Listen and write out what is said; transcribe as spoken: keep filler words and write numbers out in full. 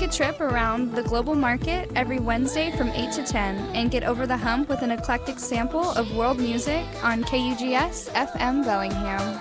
Take a trip around the global market every Wednesday from eight to ten and get over the hump with an eclectic sample of world music on K U G S F M Bellingham.